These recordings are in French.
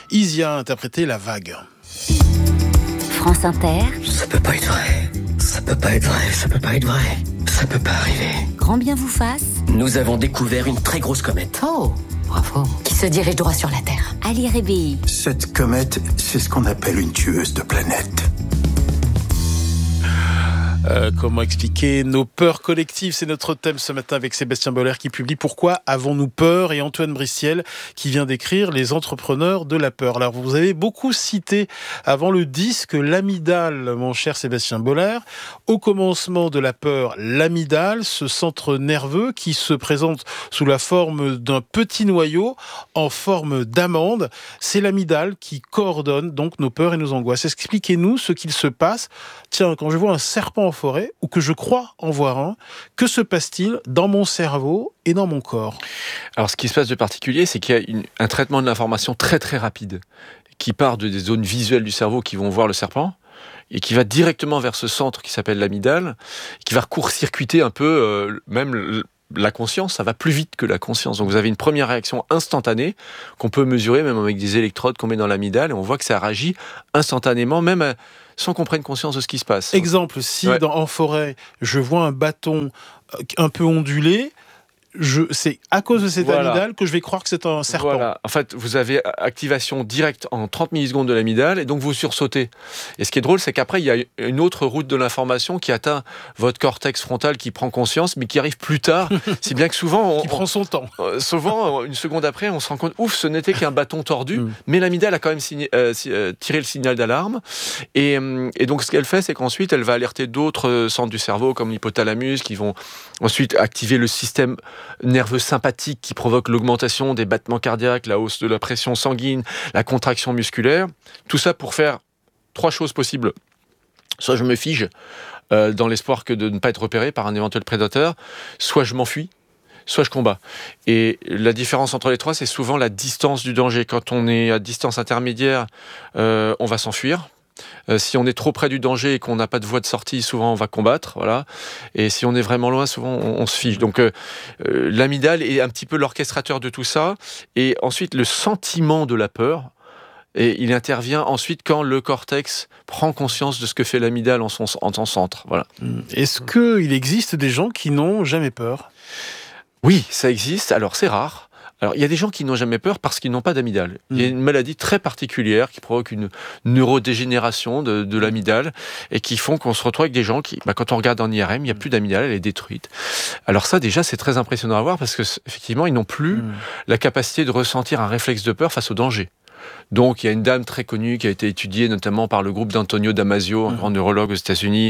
Isia a interprété La Vague. France Inter. Ça peut pas être vrai. Ça peut pas être vrai. Ça peut pas être vrai. Ça peut pas arriver. Grand bien vous fasse. Nous avons découvert une très grosse comète. Oh, Bravo. qui se dirige droit sur la Terre. Ali Rébéi. Cette comète, c'est ce qu'on appelle une tueuse de planètes. Comment expliquer nos peurs collectives? C'est notre thème ce matin avec Sébastien Boller qui publie Pourquoi avons-nous peur? Et Antoine Bristiel qui vient d'écrire Les entrepreneurs de la peur. Alors vous avez beaucoup cité avant le disque l'amygdale, mon cher Sébastien Boller. Au commencement de la peur, l'amygdale, ce centre nerveux qui se présente sous la forme d'un petit noyau en forme d'amande. C'est l'amygdale qui coordonne donc nos peurs et nos angoisses. Expliquez-nous ce qu'il se passe. Tiens, quand je vois un serpent en forêt, ou que je crois en voir un, que se passe-t-il dans mon cerveau et dans mon corps? Alors, ce qui se passe de particulier, c'est qu'il y a un traitement de l'information très très rapide qui part des zones visuelles du cerveau qui vont voir le serpent et qui va directement vers ce centre qui s'appelle l'amygdale, qui va court-circuiter un peu même la conscience. Ça va plus vite que la conscience. Donc vous avez une première réaction instantanée qu'on peut mesurer même avec des électrodes qu'on met dans l'amygdale et on voit que ça réagit instantanément, même sans qu'on prenne conscience de ce qui se passe. Exemple, si en forêt, je vois un bâton un peu ondulé, c'est à cause de cette amygdale que je vais croire que c'est un serpent. Voilà. En fait, vous avez activation directe en 30 millisecondes de l'amygdale et donc vous sursautez. Et ce qui est drôle, c'est qu'après, il y a une autre route de l'information qui atteint votre cortex frontal qui prend conscience, mais qui arrive plus tard. Si bien que souvent... qui prend son temps. Souvent, une seconde après, on se rend compte, ce n'était qu'un bâton tordu, mais l'amygdale a quand même tiré le signal d'alarme. Et donc, ce qu'elle fait, c'est qu'ensuite, elle va alerter d'autres centres du cerveau, comme l'hypothalamus, qui vont ensuite activer le système nerveux sympathique qui provoque l'augmentation des battements cardiaques, la hausse de la pression sanguine, la contraction musculaire. Tout ça pour faire 3 choses possibles. Soit je me fige dans l'espoir de ne pas être repéré par un éventuel prédateur, soit je m'enfuis, soit je combats. Et la différence entre les 3, c'est souvent la distance du danger. Quand on est à distance intermédiaire, on va s'enfuir. Si on est trop près du danger et qu'on n'a pas de voie de sortie, souvent on va combattre, voilà. Et si on est vraiment loin, souvent on se fige. Donc l'amygdale est un petit peu l'orchestrateur de tout ça. Et ensuite, le sentiment de la peur, et il intervient ensuite quand le cortex prend conscience de ce que fait l'amygdale en son centre. Voilà. Est-ce qu'il existe des gens qui n'ont jamais peur? Oui, ça existe. Alors c'est rare. Alors, il y a des gens qui n'ont jamais peur parce qu'ils n'ont pas d'amygdale. Il y a une maladie très particulière qui provoque une neurodégénération de l'amygdale et qui font qu'on se retrouve avec des gens qui, quand on regarde en IRM, il n'y a plus d'amygdale, elle est détruite. Alors ça, déjà, c'est très impressionnant à voir parce que effectivement, ils n'ont plus la capacité de ressentir un réflexe de peur face au danger. Donc, il y a une dame très connue qui a été étudiée notamment par le groupe d'Antonio Damasio, un grand neurologue aux États-Unis,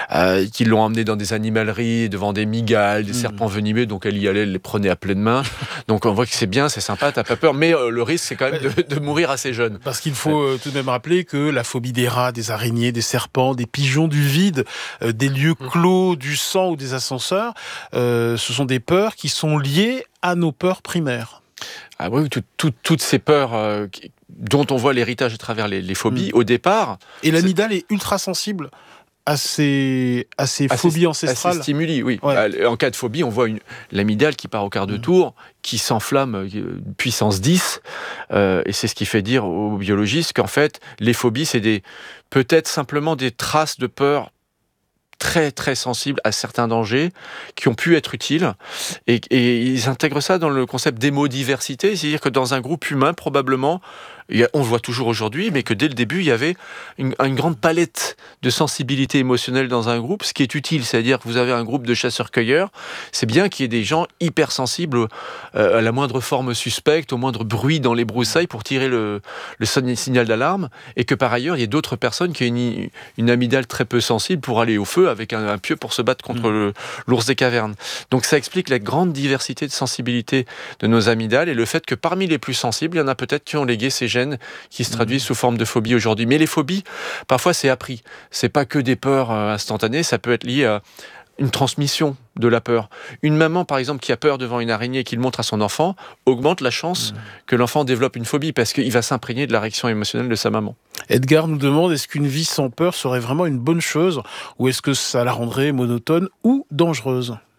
qui l'ont emmenée dans des animaleries, devant des mygales, des serpents venimeux. Donc, elle y allait, elle les prenait à pleine main. Donc, on voit que c'est bien, c'est sympa, t'as pas peur. Mais le risque, c'est quand même de mourir assez jeune. Parce qu'il faut tout de même rappeler que la phobie des rats, des araignées, des serpents, des pigeons du vide, des lieux clos, du sang ou des ascenseurs, ce sont des peurs qui sont liées à nos peurs primaires. Ah oui, toutes ces peurs dont on voit l'héritage à travers les phobies, au départ... Et l'amygdale est ultra sensible à ces phobies ancestrales. À ces stimuli, oui. Ouais. En cas de phobie, on voit l'amygdale qui part au quart de tour, qui s'enflamme puissance 10, et c'est ce qui fait dire aux biologistes qu'en fait, les phobies, c'est peut-être simplement des traces de peur très très sensibles à certains dangers qui ont pu être utiles et ils intègrent ça dans le concept d'hémodiversité, c'est-à-dire que dans un groupe humain probablement on le voit toujours aujourd'hui, mais que dès le début, il y avait une grande palette de sensibilité émotionnelle dans un groupe, ce qui est utile, c'est-à-dire que vous avez un groupe de chasseurs-cueilleurs, c'est bien qu'il y ait des gens hypersensibles à la moindre forme suspecte, au moindre bruit dans les broussailles pour tirer le signal d'alarme, et que par ailleurs, il y ait d'autres personnes qui aient une amygdale très peu sensible pour aller au feu avec un pieu pour se battre contre l'ours des cavernes. Donc ça explique la grande diversité de sensibilité de nos amygdales et le fait que parmi les plus sensibles, il y en a peut-être qui ont légué ces gènes qui se traduisent sous forme de phobie aujourd'hui. Mais les phobies, parfois c'est appris. C'est pas que des peurs instantanées, ça peut être lié à une transmission de la peur. Une maman, par exemple, qui a peur devant une araignée et qui le montre à son enfant, augmente la chance que l'enfant développe une phobie parce qu'il va s'imprégner de la réaction émotionnelle de sa maman. Edgar nous demande, est-ce qu'une vie sans peur serait vraiment une bonne chose ou est-ce que ça la rendrait monotone ou dangereuse ?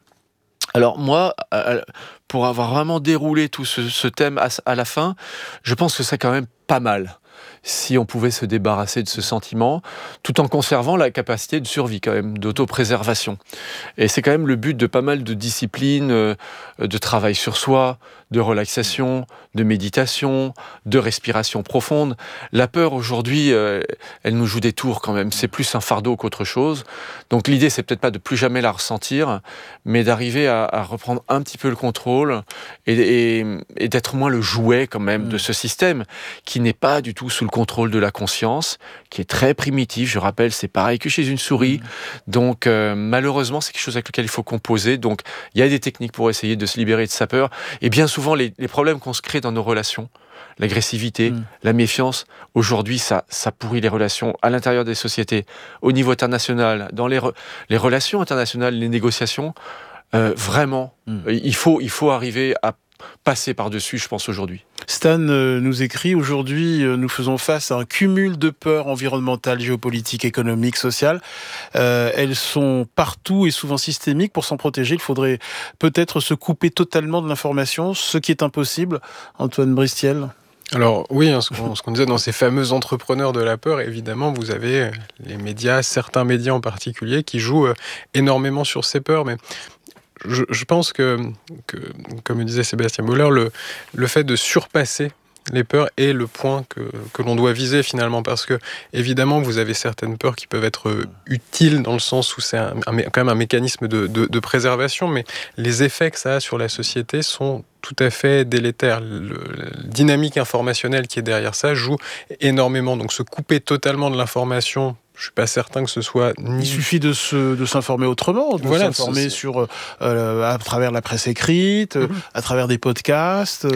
Alors moi, pour avoir vraiment déroulé tout ce thème à la fin, je pense que c'est quand même pas mal si on pouvait se débarrasser de ce sentiment, tout en conservant la capacité de survie quand même, d'autopréservation. Et c'est quand même le but de pas mal de disciplines, de travail sur soi, de relaxation, de méditation, de respiration profonde. La peur aujourd'hui, elle nous joue des tours quand même. C'est plus un fardeau qu'autre chose. Donc l'idée, c'est peut-être pas de plus jamais la ressentir, mais d'arriver à reprendre un petit peu le contrôle et d'être moins le jouet quand même de ce système qui n'est pas du tout sous le contrôle de la conscience, qui est très primitif. Je rappelle, c'est pareil que chez une souris. Donc malheureusement, c'est quelque chose avec lequel il faut composer. Donc il y a des techniques pour essayer de se libérer de sa peur. Et bien souvent, les problèmes qu'on se crée dans nos relations, l'agressivité, la méfiance, aujourd'hui, ça pourrit les relations à l'intérieur des sociétés, au niveau international, dans les relations internationales, les négociations. Vraiment, il faut arriver à passer par-dessus, je pense, aujourd'hui. Stan nous écrit, aujourd'hui, nous faisons face à un cumul de peurs environnementales, géopolitiques, économiques, sociales. Elles sont partout et souvent systémiques. Pour s'en protéger, il faudrait peut-être se couper totalement de l'information, ce qui est impossible. Antoine Bristiel. Alors oui, ce qu'on disait dans ces fameux entrepreneurs de la peur, évidemment, vous avez les médias, certains médias en particulier, qui jouent énormément sur ces peurs, mais je pense que, comme le disait Sébastien Boller, le fait de surpasser les peurs est le point que l'on doit viser finalement, parce que évidemment vous avez certaines peurs qui peuvent être utiles dans le sens où c'est quand même un mécanisme de préservation, mais les effets que ça a sur la société sont tout à fait délétère. La dynamique informationnelle qui est derrière ça joue énormément. Donc se couper totalement de l'information, je ne suis pas certain que ce soit... Il suffit de s'informer autrement, s'informer à travers la presse écrite, à travers des podcasts.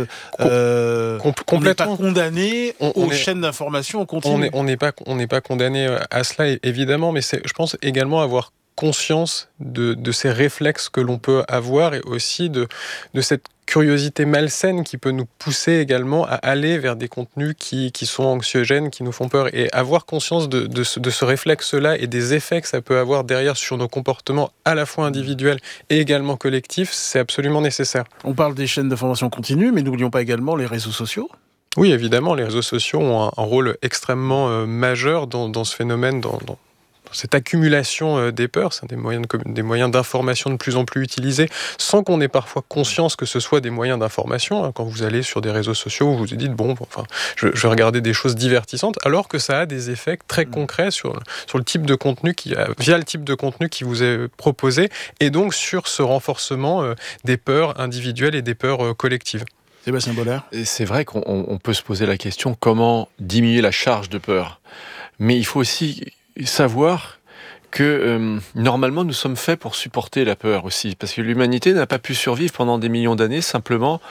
On n'est pas condamné aux chaînes d'information en continu. On n'est pas condamné à cela, évidemment, mais je pense également avoir conscience de ces réflexes que l'on peut avoir et aussi de cette curiosité malsaine qui peut nous pousser également à aller vers des contenus qui sont anxiogènes, qui nous font peur. Et avoir conscience de ce réflexe-là et des effets que ça peut avoir derrière sur nos comportements à la fois individuels et également collectifs, c'est absolument nécessaire. On parle des chaînes d'information continue, mais n'oublions pas également les réseaux sociaux. Oui, évidemment, les réseaux sociaux ont un rôle extrêmement majeur dans ce phénomène, dans cette accumulation des peurs. C'est des moyens d'information de plus en plus utilisés, sans qu'on ait parfois conscience que ce soit des moyens d'information. Quand vous allez sur des réseaux sociaux, vous vous dites, je vais regarder des choses divertissantes, alors que ça a des effets très concrets sur le type de contenu via le type de contenu qui vous est proposé, et donc sur ce renforcement des peurs individuelles et des peurs collectives. Sébastien Boller. Et c'est vrai qu'on peut se poser la question, comment diminuer la charge de peur ? Mais il faut aussi savoir que normalement nous sommes faits pour supporter la peur aussi, parce que l'humanité n'a pas pu survivre pendant des millions d'années simplement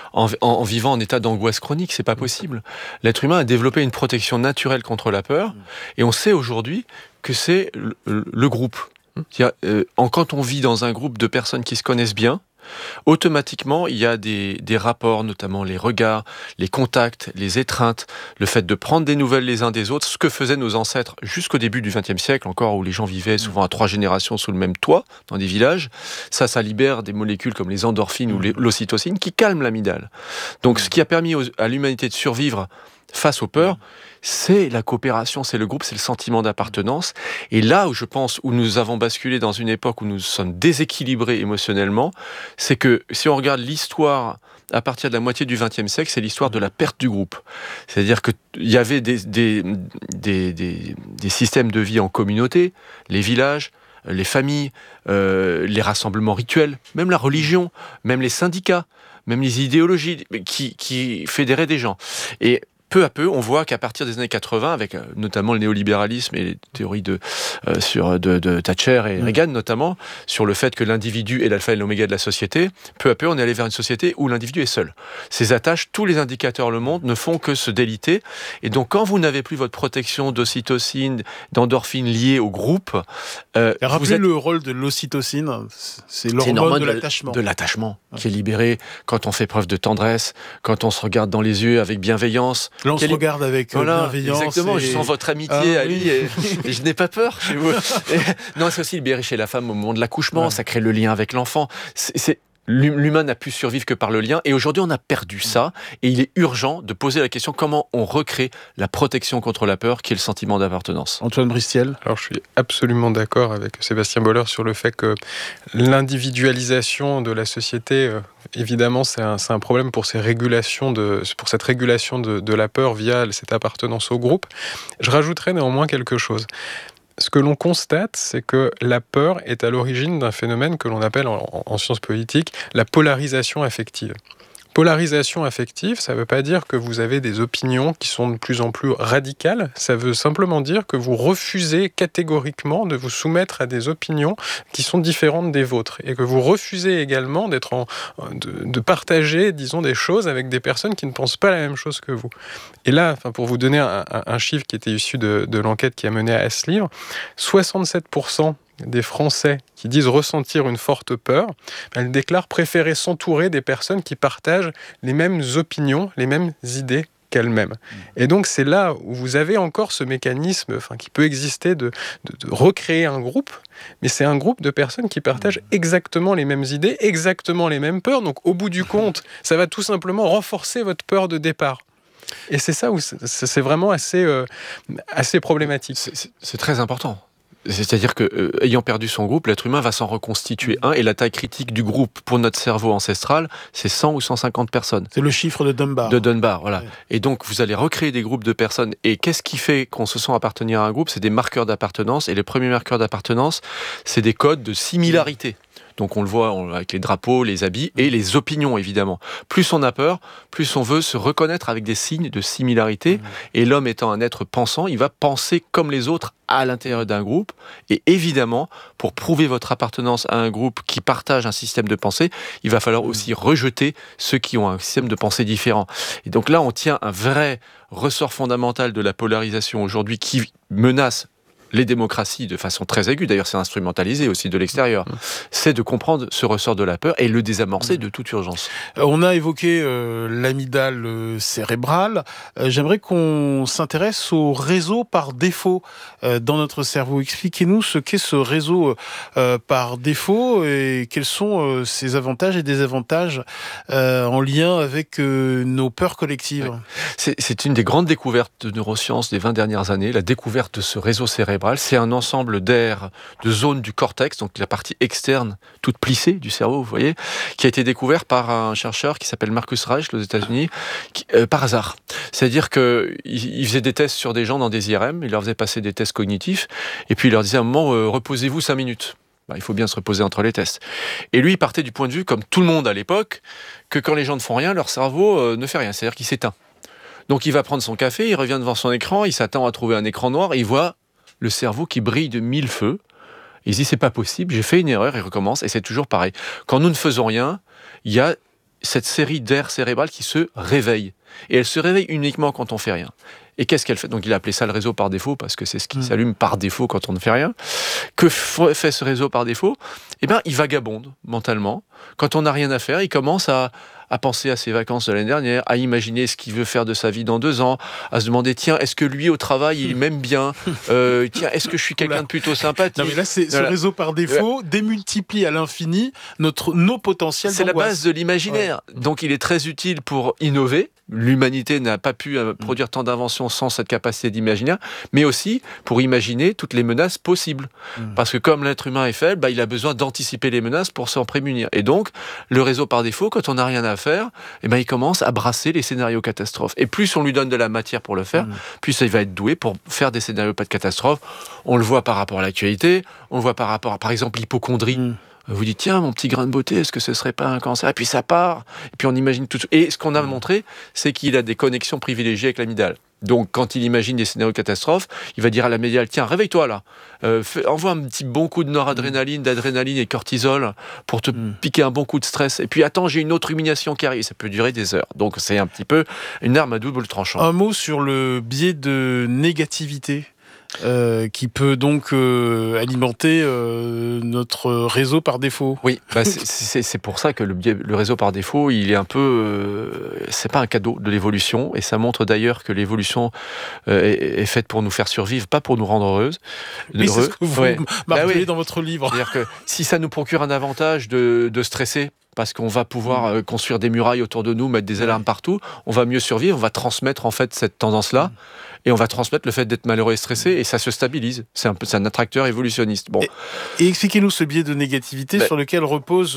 en vivant en état d'angoisse chronique. C'est pas possible. L'être humain a développé une protection naturelle contre la peur, et on sait aujourd'hui que c'est le groupe. Quand on vit dans un groupe de personnes qui se connaissent bien, automatiquement, il y a des rapports, notamment les regards, les contacts, les étreintes, le fait de prendre des nouvelles les uns des autres, ce que faisaient nos ancêtres jusqu'au début du XXe siècle, encore, où les gens vivaient souvent à 3 générations sous le même toit, dans des villages. Ça libère des molécules comme les endorphines ou l'ocytocine qui calment l'amygdale. Donc, ce qui a permis à l'humanité de survivre face aux peurs, c'est la coopération, c'est le groupe, c'est le sentiment d'appartenance. Et là où je pense, où nous avons basculé dans une époque où nous sommes déséquilibrés émotionnellement, c'est que si on regarde l'histoire à partir de la moitié du XXe siècle, c'est l'histoire de la perte du groupe. C'est-à-dire qu'il y avait des systèmes de vie en communauté, les villages, les familles, les rassemblements rituels, même la religion, même les syndicats, même les idéologies qui fédéraient des gens. Et peu à peu, on voit qu'à partir des années 80, avec notamment le néolibéralisme et les théories de Thatcher et Reagan notamment, sur le fait que l'individu est l'alpha et l'oméga de la société, peu à peu, on est allé vers une société où l'individu est seul. Ces attaches, tous les indicateurs le montrent, ne font que se déliter. Et donc, quand vous n'avez plus votre protection d'ocytocine, d'endorphine liée au groupe... rappelez le rôle de l'ocytocine, c'est l'hormone de l'attachement. De l'attachement, qui est libéré quand on fait preuve de tendresse, quand on se regarde dans les yeux avec bienveillance. Là, on se regarde avec bienveillance. Exactement, je sens votre amitié, Ali, et je n'ai pas peur chez vous. Non, c'est aussi libéré chez la femme au moment de l'accouchement, ça crée le lien avec l'enfant. L'humain n'a pu survivre que par le lien, et aujourd'hui on a perdu ça, et il est urgent de poser la question comment on recrée la protection contre la peur, qui est le sentiment d'appartenance. Antoine Bristiel. Alors je suis absolument d'accord avec Sébastien Boller sur le fait que l'individualisation de la société, évidemment, c'est un problème pour cette régulation de la peur via cette appartenance au groupe. Je rajouterais néanmoins quelque chose. Ce que l'on constate, c'est que la peur est à l'origine d'un phénomène que l'on appelle en sciences politiques la polarisation affective. Polarisation affective, ça ne veut pas dire que vous avez des opinions qui sont de plus en plus radicales, ça veut simplement dire que vous refusez catégoriquement de vous soumettre à des opinions qui sont différentes des vôtres, et que vous refusez également de partager, disons, des choses avec des personnes qui ne pensent pas la même chose que vous. Et là, pour vous donner un chiffre qui était issu de l'enquête qui a mené à ce livre, 67% des Français qui disent ressentir une forte peur, elles déclarent préférer s'entourer des personnes qui partagent les mêmes opinions, les mêmes idées qu'elles-mêmes. Et donc c'est là où vous avez encore ce mécanisme qui peut exister de recréer un groupe, mais c'est un groupe de personnes qui partagent exactement les mêmes idées, exactement les mêmes peurs. Donc au bout du compte, ça va tout simplement renforcer votre peur de départ. Et c'est ça où c'est vraiment assez problématique. C'est très important. C'est-à-dire que, ayant perdu son groupe, l'être humain va s'en reconstituer un, et la taille critique du groupe pour notre cerveau ancestral, c'est 100 ou 150 personnes. C'est le chiffre de Dunbar. Voilà. Ouais. Et donc, vous allez recréer des groupes de personnes. Et qu'est-ce qui fait qu'on se sent appartenir à un groupe ? C'est des marqueurs d'appartenance. Et les premiers marqueurs d'appartenance, c'est des codes de similarité. Donc on le voit avec les drapeaux, les habits et les opinions, évidemment. Plus on a peur, plus on veut se reconnaître avec des signes de similarité. Et l'homme étant un être pensant, il va penser comme les autres à l'intérieur d'un groupe. Et évidemment, pour prouver votre appartenance à un groupe qui partage un système de pensée, il va falloir aussi rejeter ceux qui ont un système de pensée différent. Et donc là, on tient un vrai ressort fondamental de la polarisation aujourd'hui qui menace les démocraties de façon très aiguë, d'ailleurs c'est instrumentalisé aussi de l'extérieur, c'est de comprendre ce ressort de la peur et le désamorcer de toute urgence. On a évoqué l'amygdale cérébrale. J'aimerais qu'on s'intéresse au réseau par défaut dans notre cerveau. Expliquez-nous ce qu'est ce réseau par défaut et quels sont ses avantages et désavantages en lien avec nos peurs collectives. C'est une des grandes découvertes de neurosciences des 20 dernières années, la découverte de ce réseau cérébral. C'est un ensemble d'aires, de zones du cortex, donc la partie externe, toute plissée du cerveau, vous voyez, qui a été découvert par un chercheur qui s'appelle Marcus Reich aux États-Unis, par hasard. C'est-à-dire qu'il faisait des tests sur des gens dans des IRM, il leur faisait passer des tests cognitifs, et puis il leur disait à un moment, reposez-vous 5 minutes. Il faut bien se reposer entre les tests. Et lui, il partait du point de vue, comme tout le monde à l'époque, que quand les gens ne font rien, leur cerveau ne fait rien, c'est-à-dire qu'il s'éteint. Donc il va prendre son café, il revient devant son écran, il s'attend à trouver un écran noir, et il voit le cerveau qui brille de 1000 feux. Il se dit, c'est pas possible, j'ai fait une erreur, il recommence, et c'est toujours pareil. Quand nous ne faisons rien, il y a cette série d'aires cérébrales qui se réveillent. Et elle se réveille uniquement quand on fait rien. Et qu'est-ce qu'elle fait ? Donc il a appelé ça le réseau par défaut, parce que c'est ce qui s'allume par défaut quand on ne fait rien. Que fait ce réseau par défaut ? Eh bien, il vagabonde mentalement. Quand on n'a rien à faire, il commence à penser à ses vacances de l'année dernière, à imaginer ce qu'il veut faire de sa vie dans 2 ans, à se demander, tiens, est-ce que lui, au travail, il m'aime bien ? Tiens, est-ce que je suis quelqu'un de plutôt sympathique ? Non, mais là, ce réseau par défaut démultiplie à l'infini nos potentiels C'est d'angoisse. la base de l'imaginaire. Ouais. Donc, il est très utile pour innover. L'humanité n'a pas pu produire tant d'inventions sans cette capacité d'imaginaire, mais aussi pour imaginer toutes les menaces possibles. Parce que comme l'être humain est faible, il a besoin d'anticiper les menaces pour s'en prémunir. Et donc, le réseau par défaut, quand on n'a rien à faire, il commence à brasser les scénarios catastrophes. Et plus on lui donne de la matière pour le faire, plus il va être doué pour faire des scénarios pas de catastrophe. On le voit par rapport à l'actualité, on le voit par rapport à, par exemple, l'hypocondrie. Vous dites, tiens, mon petit grain de beauté, est-ce que ce serait pas un cancer ? Et puis ça part, et puis on imagine tout. Et ce qu'on a montré, c'est qu'il a des connexions privilégiées avec l'amygdale. Donc, quand il imagine des scénarios catastrophes, il va dire à l'amygdale, tiens, réveille-toi là, envoie un petit bon coup de noradrénaline, d'adrénaline et cortisol pour te piquer un bon coup de stress. Et puis, attends, j'ai une autre humiliation qui arrive. Ça peut durer des heures. Donc, c'est un petit peu une arme à double tranchant. Un mot sur le biais de négativité. Qui peut donc alimenter notre réseau par défaut. Oui, c'est pour ça que le réseau par défaut, il est un peu... c'est pas un cadeau de l'évolution, et ça montre d'ailleurs que l'évolution est faite pour nous faire survivre, pas pour nous rendre heureux. Oui, c'est ce que vous martelez dans votre livre. C'est-à-dire que si ça nous procure un avantage de stresser, parce qu'on va pouvoir construire des murailles autour de nous, mettre des alarmes partout, on va mieux survivre, on va transmettre en fait cette tendance-là, et on va transmettre le fait d'être malheureux et stressé, et ça se stabilise. C'est un attracteur évolutionniste. Bon. Et expliquez-nous ce biais de négativité sur lequel reposent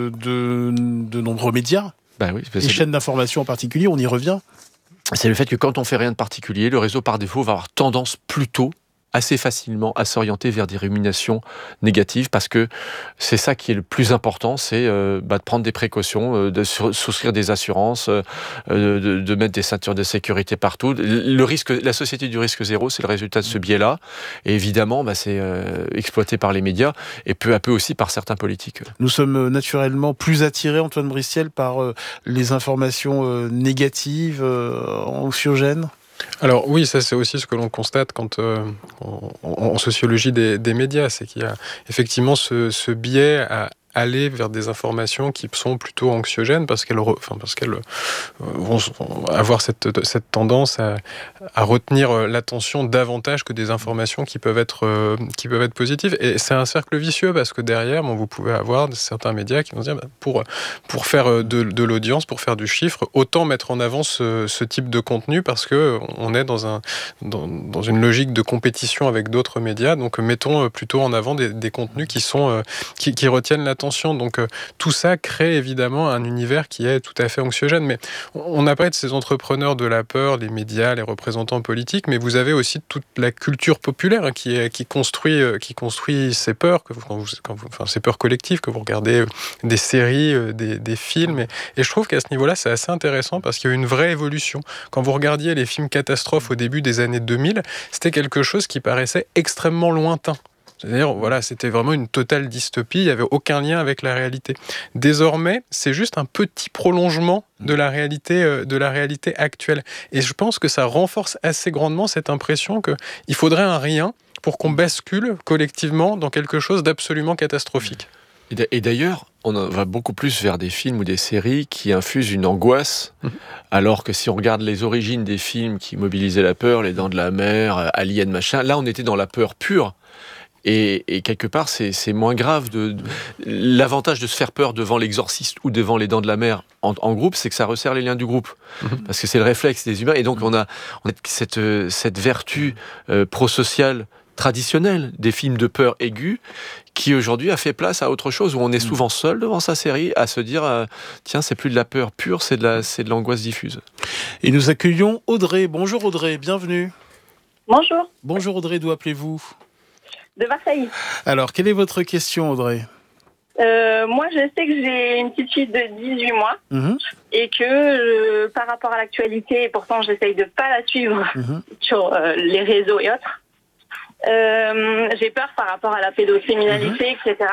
de nombreux médias, les chaînes d'information en particulier, on y revient. C'est le fait que quand on fait rien de particulier, le réseau par défaut va avoir tendance plutôt assez facilement à s'orienter vers des ruminations négatives, parce que c'est ça qui est le plus important, c'est de prendre des précautions, de souscrire des assurances, de mettre des ceintures de sécurité partout. La société du risque zéro, c'est le résultat de ce biais-là, et évidemment, c'est exploité par les médias, et peu à peu aussi par certains politiques. Nous sommes naturellement plus attirés, Antoine Bristiel, par les informations négatives, anxiogènes. Alors oui, ça c'est aussi ce que l'on constate quand en sociologie des médias, c'est qu'il y a effectivement ce biais à aller vers des informations qui sont plutôt anxiogènes parce qu'elles vont avoir cette tendance à retenir l'attention davantage que des informations qui peuvent être positives. Et c'est un cercle vicieux parce que derrière, vous pouvez avoir certains médias qui vont dire pour faire de l'audience, pour faire du chiffre, autant mettre en avant ce type de contenu parce que on est dans une logique de compétition avec d'autres médias. Donc mettons plutôt en avant des contenus qui retiennent l'attention. Donc tout ça crée évidemment un univers qui est tout à fait anxiogène. Mais on a parlé de ces entrepreneurs de la peur, les médias, les représentants politiques, mais vous avez aussi toute la culture populaire qui construit ces peurs, ces peurs collectives, que vous regardez des séries, des films. Et je trouve qu'à ce niveau-là, c'est assez intéressant parce qu'il y a une vraie évolution. Quand vous regardiez les films catastrophes au début des années 2000, c'était quelque chose qui paraissait extrêmement lointain. C'est-à-dire, c'était vraiment une totale dystopie, il n'y avait aucun lien avec la réalité. Désormais, c'est juste un petit prolongement de la réalité actuelle. Et je pense que ça renforce assez grandement cette impression qu'il faudrait un rien pour qu'on bascule collectivement dans quelque chose d'absolument catastrophique. Et d'ailleurs, on va beaucoup plus vers des films ou des séries qui infusent une angoisse, alors que si on regarde les origines des films qui mobilisaient la peur, Les Dents de la Mer, Alien, machin, là on était dans la peur pure. Et quelque part, c'est moins grave. L'avantage de se faire peur devant l'Exorciste ou devant Les Dents de la Mer en groupe, c'est que ça resserre les liens du groupe. Parce que c'est le réflexe des humains. Et donc, on a cette vertu prosociale traditionnelle des films de peur aiguë qui, aujourd'hui, a fait place à autre chose où on est souvent seul devant sa série à se dire tiens, c'est plus de la peur pure, c'est de l'angoisse diffuse. Et nous accueillons Audrey. Bonjour Audrey, bienvenue. Bonjour. Bonjour Audrey, d'où appelez-vous ? De Marseille. Alors, quelle est votre question, Audrey ? Moi, je sais que j'ai une petite fille de 18 mois et que par rapport à l'actualité, et pourtant j'essaye de ne pas la suivre sur les réseaux et autres, j'ai peur par rapport à la pédocriminalité, etc.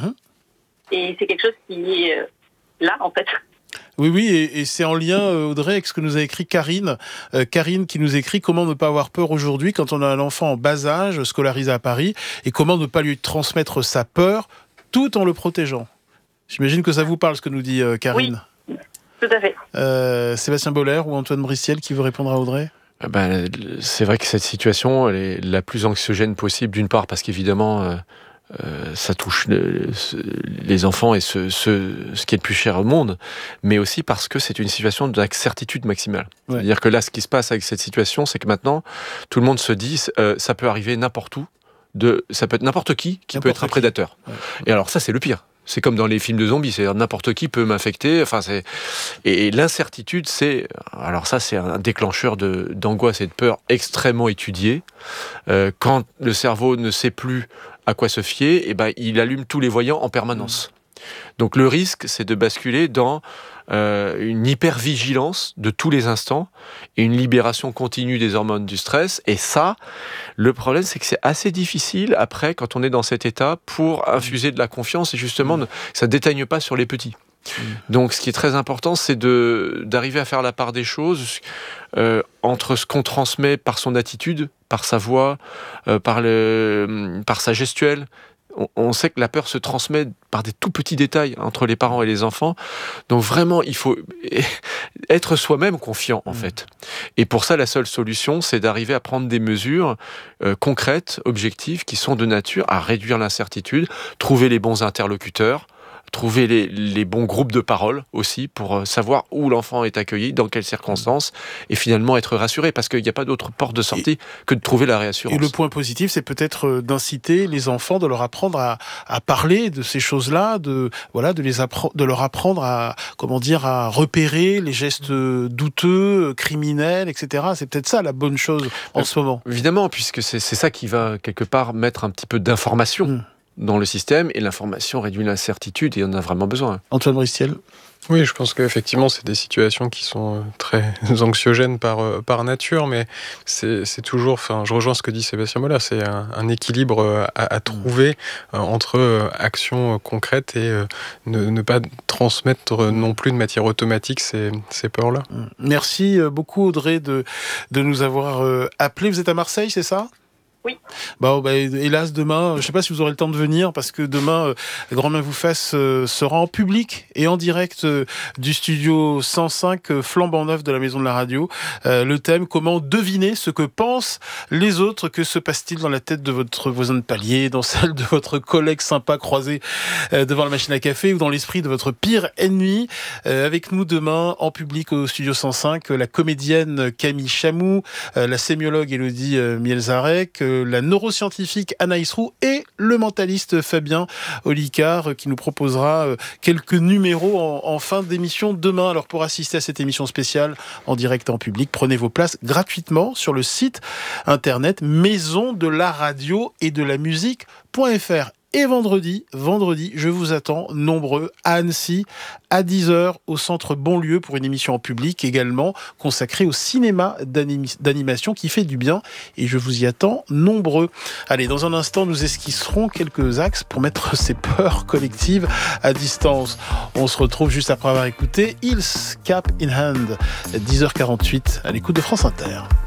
Et c'est quelque chose qui est là, en fait. Oui, et c'est en lien, Audrey, avec ce que nous a écrit Karine. Karine qui nous écrit comment ne pas avoir peur aujourd'hui quand on a un enfant en bas âge, scolarisé à Paris, et comment ne pas lui transmettre sa peur tout en le protégeant. J'imagine que ça vous parle, ce que nous dit Karine. Oui, tout à fait. Sébastien Boller ou Antoine Bristiel qui veut répondre à Audrey ? C'est vrai que cette situation, elle est la plus anxiogène possible, d'une part parce qu'évidemment... ça touche les enfants et ce qui est le plus cher au monde, mais aussi parce que c'est une situation d'incertitude maximale. Ouais. C'est-à-dire que là, ce qui se passe avec cette situation, c'est que maintenant, tout le monde se dit ça peut arriver n'importe où, ça peut être n'importe qui peut être un prédateur. Ouais. Et alors ça, c'est le pire. C'est comme dans les films de zombies, c'est-à-dire n'importe qui peut m'infecter. Et l'incertitude, c'est un déclencheur d'angoisse et de peur extrêmement étudié. Quand le cerveau ne sait plus à quoi se fier, il allume tous les voyants en permanence. Donc le risque, c'est de basculer dans une hypervigilance de tous les instants et une libération continue des hormones du stress. Et ça, le problème, c'est que c'est assez difficile après, quand on est dans cet état, pour infuser de la confiance et justement, ça ne déteigne pas sur les petits. Donc ce qui est très important, c'est d'arriver à faire la part des choses entre ce qu'on transmet par son attitude, par sa voix, par sa gestuelle. On sait que la peur se transmet par des tout petits détails entre les parents et les enfants. Donc vraiment, il faut être soi-même confiant, en fait. Et pour ça, la seule solution, c'est d'arriver à prendre des mesures concrètes, objectives, qui sont de nature à réduire l'incertitude, trouver les bons interlocuteurs, trouver les bons groupes de parole aussi pour savoir où l'enfant est accueilli, dans quelles circonstances, et finalement être rassuré, parce qu'il n'y a pas d'autre porte de sortie que de trouver la réassurance. Et le point positif, c'est peut-être d'inciter les enfants, de leur apprendre à parler de ces choses-là, de leur apprendre à repérer les gestes douteux, criminels, etc. C'est peut-être ça la bonne chose en ce moment. Évidemment, puisque c'est ça qui va quelque part mettre un petit peu d'information dans le système, et l'information réduit l'incertitude, et on en a vraiment besoin. Antoine Bristiel. Oui, je pense qu'effectivement, c'est des situations qui sont très anxiogènes par nature, mais c'est toujours, je rejoins ce que dit Sébastien Bollard, c'est un équilibre à trouver entre action concrète et ne pas transmettre non plus de matière automatique ces peurs-là. Merci beaucoup Audrey de nous avoir appelés. Vous êtes à Marseille, c'est ça ? Oui. Hélas, demain, je ne sais pas si vous aurez le temps de venir, parce que demain, Grand Bien vous fasse sera en public et en direct du studio 105, flambant neuf de la Maison de la Radio. Le thème, comment deviner ce que pensent les autres, que se passe-t-il dans la tête de votre voisin de palier, dans celle de votre collègue sympa croisé devant la machine à café, ou dans l'esprit de votre pire ennemi. Avec nous demain, en public au studio 105, la comédienne Camille Chamou, la sémiologue Élodie Mielzarek, la neuroscientifique Anaïs Roux et le mentaliste Fabien Olicard qui nous proposera quelques numéros en fin d'émission demain. Alors pour assister à cette émission spéciale en direct et en public, prenez vos places gratuitement sur le site internet maison de la radio et de la musique.fr. Et vendredi, je vous attends nombreux à Annecy, à 10h, au Centre Bonlieu, pour une émission en public également consacrée au cinéma d'animation qui fait du bien. Et je vous y attends nombreux. Allez, dans un instant, nous esquisserons quelques axes pour mettre ces peurs collectives à distance. On se retrouve juste après avoir écouté Hills Cap in Hand, 10h48, à l'écoute de France Inter.